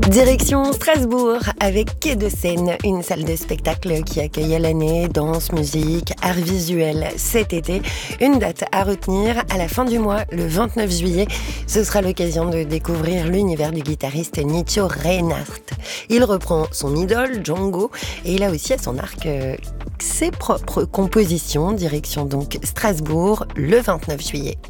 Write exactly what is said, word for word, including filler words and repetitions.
Direction Strasbourg avec Quai de Seine, une salle de spectacle qui accueille à l'année danse, musique, art visuel cet été. Une date à retenir à la fin du mois, le vingt-neuf juillet. Ce sera l'occasion de découvrir l'univers du guitariste Nico Reinhardt. Il reprend son idole, Django, et il a aussi à son arc euh, ses propres compositions. Direction donc Strasbourg le vingt-neuf juillet.